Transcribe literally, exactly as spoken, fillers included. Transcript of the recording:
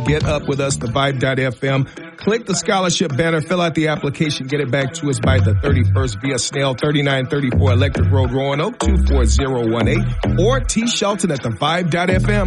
Get Up With Us, the Vibe dot F M. Click the scholarship banner, fill out the application, get it back to us by the thirty-first via snail, thirty-nine thirty-four Electric Road, Roanoke, two four zero one eight, or T. Shelton at the Vibe dot F M.